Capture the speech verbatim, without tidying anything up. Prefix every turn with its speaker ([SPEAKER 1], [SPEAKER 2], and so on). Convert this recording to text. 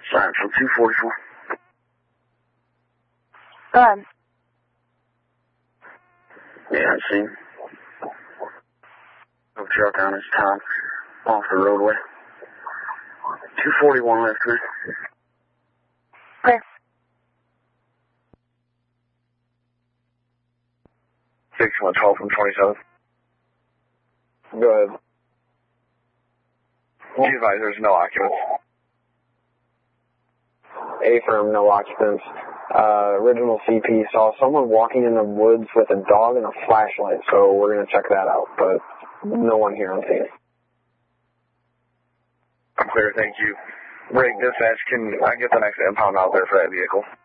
[SPEAKER 1] Central two forty-four.
[SPEAKER 2] Go ahead.
[SPEAKER 1] Yeah, I see. No truck on his top, off the roadway. two forty-one left, man.
[SPEAKER 2] Okay.
[SPEAKER 1] six one twelve from twenty-seven.
[SPEAKER 3] Go ahead.
[SPEAKER 1] Be advised, there's no occupants.
[SPEAKER 3] A firm, no occupants. Uh, original C P saw someone walking in the woods with a dog and a flashlight, so we're going to check that out, but no one here on scene.
[SPEAKER 1] I'm clear, thank you. Rig dispatch, can I get the next impound out there for that vehicle?